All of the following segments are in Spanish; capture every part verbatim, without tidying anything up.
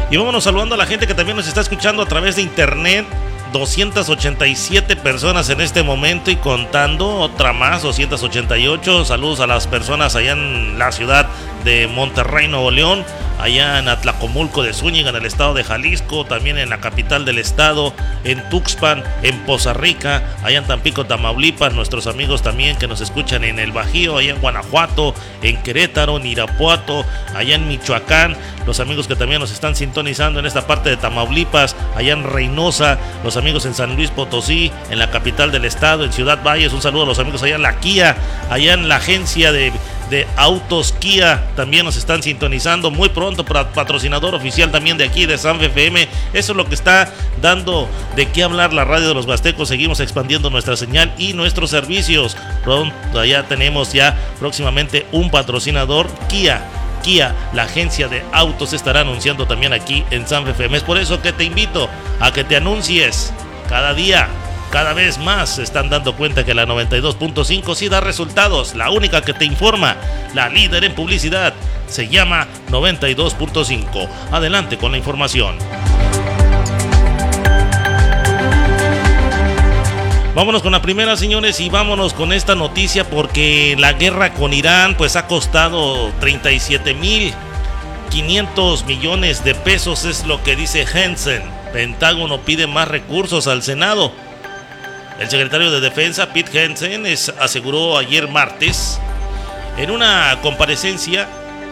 Y vámonos saludando a la gente que también nos está escuchando a través de internet. doscientas ochenta y siete personas en este momento y contando, otra más, doscientas ochenta y ocho. Saludos a las personas allá en la ciudad de Monterrey, Nuevo León, allá en Atlacomulco de Zúñiga, en el estado de Jalisco, también en la capital del estado, en Tuxpan, en Poza Rica, allá en Tampico, Tamaulipas, nuestros amigos también que nos escuchan en el Bajío, allá en Guanajuato, en Querétaro, en Irapuato, allá en Michoacán, los amigos que también nos están sintonizando en esta parte de Tamaulipas, allá en Reynosa, los amigos en San Luis Potosí, en la capital del estado, en Ciudad Valles, un saludo a los amigos allá en la Kia, allá en la agencia de, de autos Kia, también nos están sintonizando muy pronto, para patrocinador oficial también de aquí de Sanfe F M. Eso es lo que está dando de qué hablar la radio de los Huastecos. Seguimos expandiendo nuestra señal y nuestros servicios. Pronto ya tenemos ya próximamente un patrocinador, Kia. Kia, la agencia de autos, estará anunciando también aquí en Sanfe F M. Es por eso que te invito a que te anuncies cada día. Cada vez más se están dando cuenta que la noventa y dos punto cinco sí da resultados. La única que te informa, la líder en publicidad, se llama noventa y dos punto cinco. Adelante con la información. Vámonos con la primera, señores, y vámonos con esta noticia porque la guerra con Irán pues ha costado treinta y siete mil quinientos millones de pesos, es lo que dice Hansen. Pentágono pide más recursos al Senado. El secretario de Defensa, Pete Hansen, es, aseguró ayer martes en una comparecencia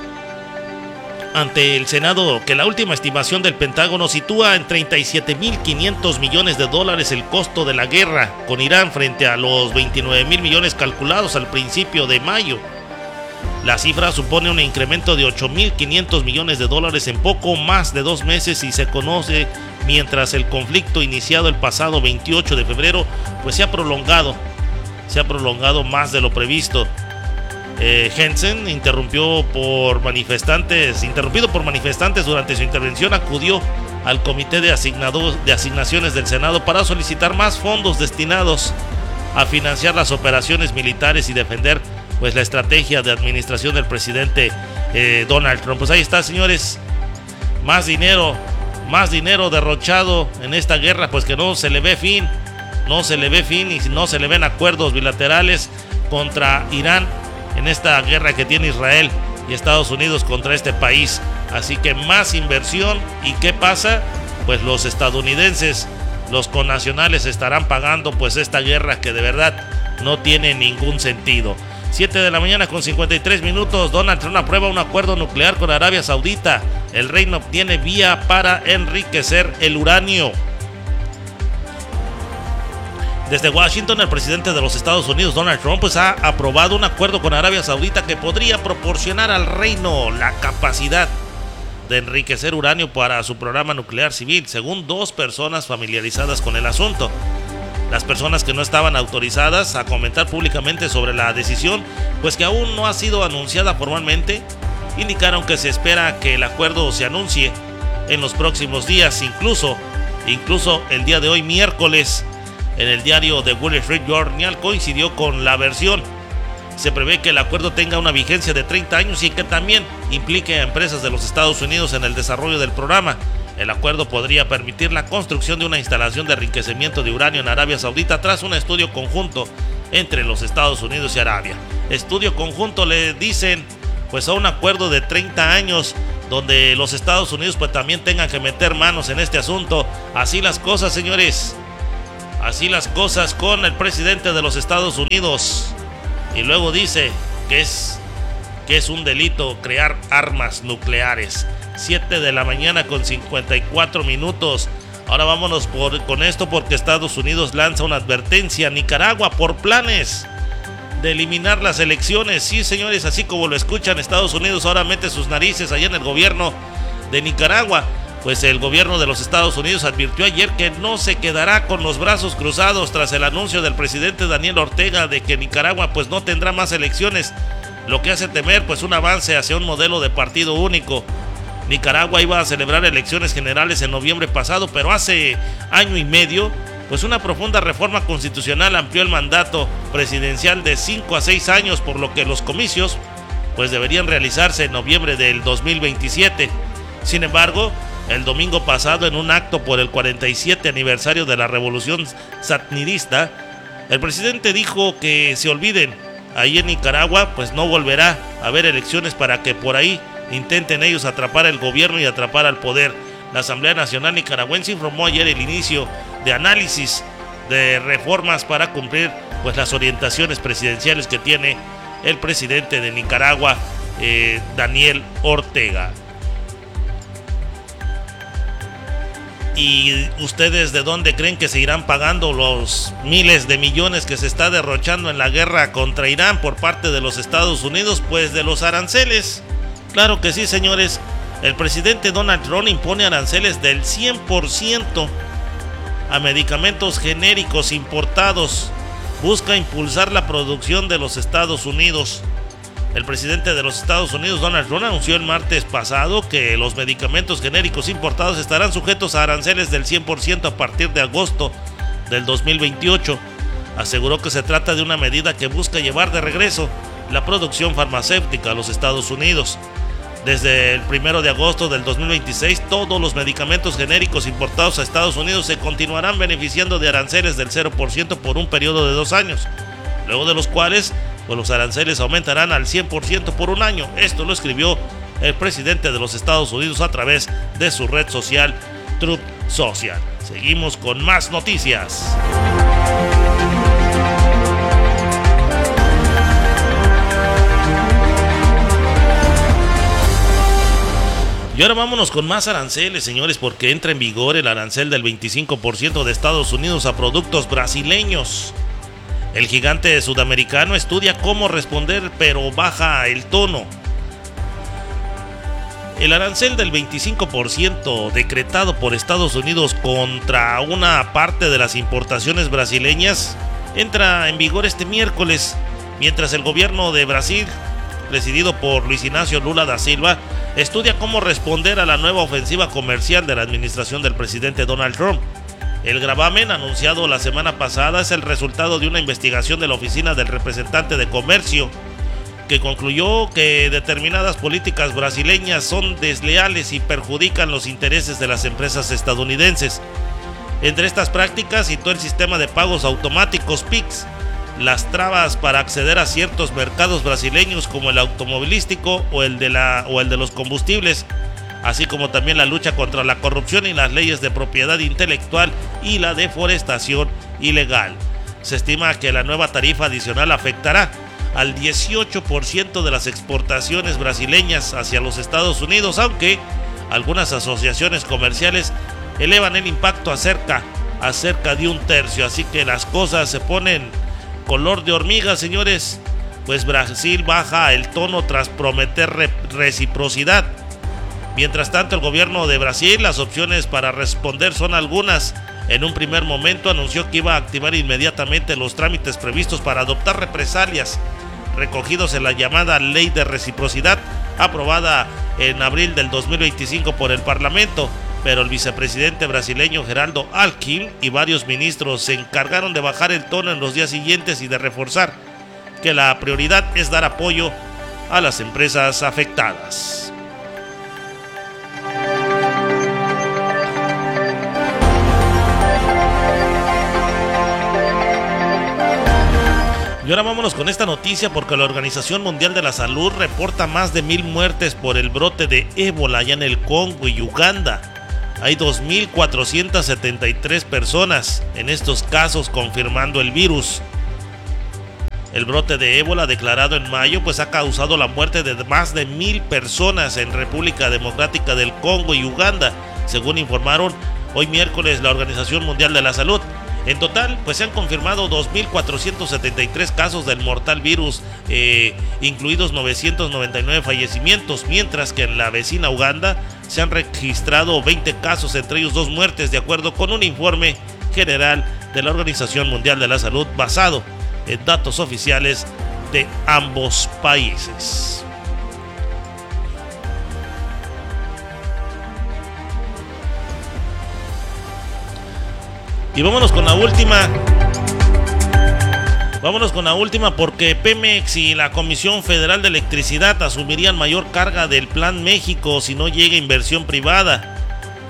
ante el Senado que la última estimación del Pentágono sitúa en treinta y siete mil quinientos millones de dólares el costo de la guerra con Irán frente a los veintinueve mil millones calculados al principio de mayo. La cifra supone un incremento de ocho mil quinientos millones de dólares en poco más de dos meses y se conoce mientras el conflicto iniciado el pasado veintiocho de febrero pues se ha prolongado, se ha prolongado más de lo previsto. Eh, Hansen interrumpió por manifestantes, interrumpido por manifestantes durante su intervención, acudió al comité de, asignado, de asignaciones del Senado para solicitar más fondos destinados a financiar las operaciones militares y defender pues la estrategia de administración del presidente eh, Donald Trump. Pues ahí está, señores, más dinero, más dinero derrochado en esta guerra, pues que no se le ve fin, no se le ve fin y no se le ven acuerdos bilaterales contra Irán en esta guerra que tiene Israel y Estados Unidos contra este país. Así que más inversión. ¿Y qué pasa? Pues los estadounidenses, los connacionales estarán pagando pues esta guerra que de verdad no tiene ningún sentido. siete de la mañana con cincuenta y tres minutos. Donald Trump aprueba un acuerdo nuclear con Arabia Saudita. El reino obtiene vía para enriquecer el uranio. Desde Washington, el presidente de los Estados Unidos, Donald Trump, pues ha aprobado un acuerdo con Arabia Saudita que podría proporcionar al reino la capacidad de enriquecer uranio para su programa nuclear civil, según dos personas familiarizadas con el asunto. Las personas que no estaban autorizadas a comentar públicamente sobre la decisión, pues que aún no ha sido anunciada formalmente, indicaron que se espera que el acuerdo se anuncie en los próximos días, incluso, incluso el día de hoy, miércoles. En el diario The Wall Street Journal coincidió con la versión. Se prevé que el acuerdo tenga una vigencia de treinta años y que también implique a empresas de los Estados Unidos en el desarrollo del programa. El acuerdo podría permitir la construcción de una instalación de enriquecimiento de uranio en Arabia Saudita tras un estudio conjunto entre los Estados Unidos y Arabia. Estudio conjunto le dicen pues a un acuerdo de treinta años donde los Estados Unidos pues también tengan que meter manos en este asunto. Así las cosas, señores. Así las cosas con el presidente de los Estados Unidos. Y luego dice que es, que es un delito crear armas nucleares. siete de la mañana con cincuenta y cuatro minutos. Ahora vámonos por, con esto porque Estados Unidos lanza una advertencia a Nicaragua por planes de eliminar las elecciones. Sí, señores, así como lo escuchan, Estados Unidos ahora mete sus narices allá en el gobierno de Nicaragua. Pues el gobierno de los Estados Unidos advirtió ayer que no se quedará con los brazos cruzados tras el anuncio del presidente Daniel Ortega de que Nicaragua pues no tendrá más elecciones, lo que hace temer pues un avance hacia un modelo de partido único. Nicaragua iba a celebrar elecciones generales en noviembre pasado, pero hace año y medio pues una profunda reforma constitucional amplió el mandato presidencial de cinco a seis años, por lo que los comicios pues deberían realizarse en noviembre del dos mil veintisiete. Sin embargo, el domingo pasado en un acto por el cuarenta y siete aniversario de la revolución sandinista, el presidente dijo que se olviden, ahí en Nicaragua pues no volverá a haber elecciones para que por ahí intenten ellos atrapar el gobierno y atrapar al poder. La Asamblea Nacional Nicaragüense informó ayer el inicio de análisis de reformas para cumplir pues las orientaciones presidenciales que tiene el presidente de Nicaragua, eh, Daniel Ortega. ¿Y ustedes de dónde creen que se irán pagando los miles de millones que se está derrochando en la guerra contra Irán por parte de los Estados Unidos? Pues de los aranceles. Claro que sí, señores. El presidente Donald Trump impone aranceles del cien por ciento a medicamentos genéricos importados. Busca impulsar la producción de los Estados Unidos. El presidente de los Estados Unidos, Donald Trump, anunció el martes pasado que los medicamentos genéricos importados estarán sujetos a aranceles del cien por ciento a partir de agosto del dos mil veintiocho. Aseguró que se trata de una medida que busca llevar de regreso la producción farmacéutica a los Estados Unidos. Desde el primero de agosto del dos mil veintiséis, todos los medicamentos genéricos importados a Estados Unidos se continuarán beneficiando de aranceles del cero por ciento por un periodo de dos años, luego de los cuales pues los aranceles aumentarán al cien por ciento por un año. Esto lo escribió el presidente de los Estados Unidos a través de su red social Truth Social. Seguimos con más noticias. Y ahora vámonos con más aranceles, señores, porque entra en vigor el arancel del veinticinco por ciento de Estados Unidos a productos brasileños. El gigante sudamericano estudia cómo responder, pero baja el tono. El arancel del veinticinco por ciento decretado por Estados Unidos contra una parte de las importaciones brasileñas entra en vigor este miércoles, mientras el gobierno de Brasil, presidido por Luis Ignacio Lula da Silva, estudia cómo responder a la nueva ofensiva comercial de la administración del presidente Donald Trump. El gravamen anunciado la semana pasada es el resultado de una investigación de la Oficina del Representante de Comercio, que concluyó que determinadas políticas brasileñas son desleales y perjudican los intereses de las empresas estadounidenses. Entre estas prácticas citó el sistema de pagos automáticos P I X, las trabas para acceder a ciertos mercados brasileños como el automovilístico o el de la o el de los combustibles, así como también la lucha contra la corrupción y las leyes de propiedad intelectual y la deforestación ilegal. Se estima que la nueva tarifa adicional afectará al dieciocho por ciento de las exportaciones brasileñas hacia los Estados Unidos, aunque algunas asociaciones comerciales elevan el impacto a cerca, a cerca de un tercio. Así que las cosas se ponen color de hormiga, señores, pues Brasil baja el tono tras prometer re- reciprocidad. Mientras tanto, el gobierno de Brasil, las opciones para responder son algunas. En un primer momento anunció que iba a activar inmediatamente los trámites previstos para adoptar represalias recogidos en la llamada Ley de Reciprocidad, aprobada en abril del dos mil veinticinco por el Parlamento. Pero el vicepresidente brasileño Geraldo Alckmin y varios ministros se encargaron de bajar el tono en los días siguientes y de reforzar que la prioridad es dar apoyo a las empresas afectadas. Y ahora vámonos con esta noticia, porque la Organización Mundial de la Salud reporta más de mil muertes por el brote de ébola allá en el Congo y Uganda. Hay dos mil cuatrocientas setenta y tres personas en estos casos confirmando el virus. El brote de ébola declarado en mayo pues ha causado la muerte de más de mil personas en República Democrática del Congo y Uganda, según informaron hoy miércoles la Organización Mundial de la Salud. En total, pues se han confirmado dos mil cuatrocientos setenta y tres casos del mortal virus, eh, incluidos novecientos noventa y nueve fallecimientos, mientras que en la vecina Uganda se han registrado veinte casos, entre ellos dos muertes, de acuerdo con un informe general de la Organización Mundial de la Salud basado en datos oficiales de ambos países. Y vámonos con la última. Vámonos con la última porque Pemex y la Comisión Federal de Electricidad asumirían mayor carga del Plan México si no llega inversión privada.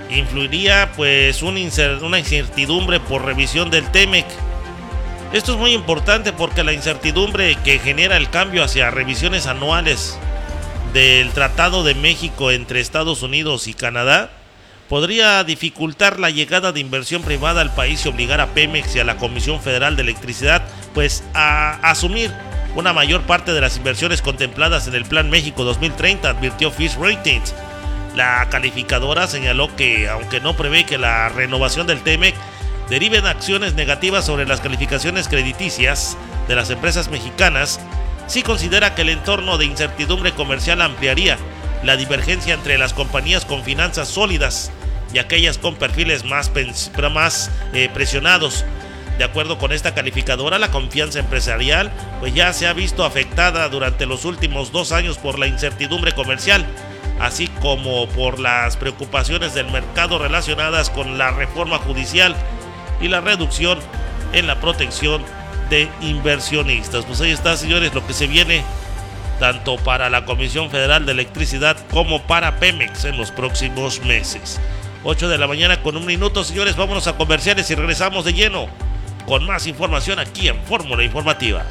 influiría pues una incertidumbre por revisión del T-M E C. Esto es muy importante porque la incertidumbre que genera el cambio hacia revisiones anuales del Tratado de México entre Estados Unidos y Canadá podría dificultar la llegada de inversión privada al país y obligar a Pemex y a la Comisión Federal de Electricidad pues a asumir una mayor parte de las inversiones contempladas en el Plan México dos mil treinta, advirtió Fitch Ratings. La calificadora señaló que, aunque no prevé que la renovación del T-M E C derive en acciones negativas sobre las calificaciones crediticias de las empresas mexicanas, sí considera que el entorno de incertidumbre comercial ampliaría la divergencia entre las compañías con finanzas sólidas y aquellas con perfiles más, más eh, presionados. De acuerdo con esta calificadora, la confianza empresarial pues ya se ha visto afectada durante los últimos dos años por la incertidumbre comercial, así como por las preocupaciones del mercado relacionadas con la reforma judicial y la reducción en la protección de inversionistas. Pues ahí está, señores, lo que se viene tanto para la Comisión Federal de Electricidad como para Pemex en los próximos meses. ocho de la mañana con un minuto, señores, vámonos a comerciales y regresamos de lleno con más información aquí en Fórmula Informativa.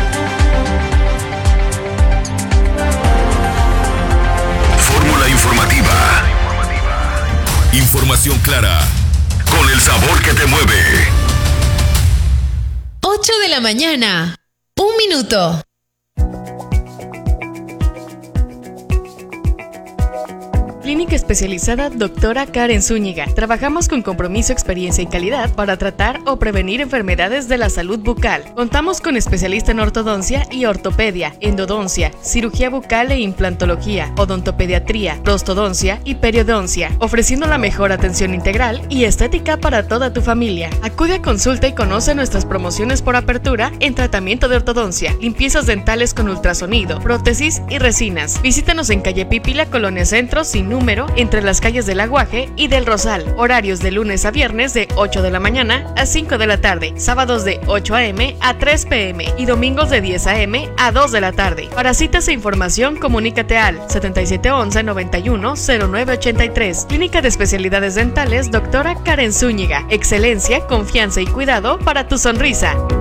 Fórmula Informativa. Información clara, con el sabor que te mueve. ocho de la mañana, un minuto. Clínica especializada Doctora Karen Zúñiga. Trabajamos con compromiso, experiencia y calidad para tratar o prevenir enfermedades de la salud bucal. Contamos con especialista en ortodoncia y ortopedia, endodoncia, cirugía bucal e implantología, odontopediatría, prostodoncia y periodoncia, ofreciendo la mejor atención integral y estética para toda tu familia. Acude a consulta y conoce nuestras promociones por apertura en tratamiento de ortodoncia, limpiezas dentales con ultrasonido, prótesis y resinas. Visítanos en calle Pípila, Colonia Centro, sin número, entre las calles del Aguaje y del Rosal. Horarios de lunes a viernes de ocho de la mañana a cinco de la tarde, sábados de ocho a eme a tres pe eme y domingos de diez a eme a dos de la tarde. Para citas e información, comunícate al setenta y siete once noventa y uno cero nueve ochenta y tres. Clínica de Especialidades Dentales Doctora Karen Zúñiga. Excelencia, confianza y cuidado para tu sonrisa.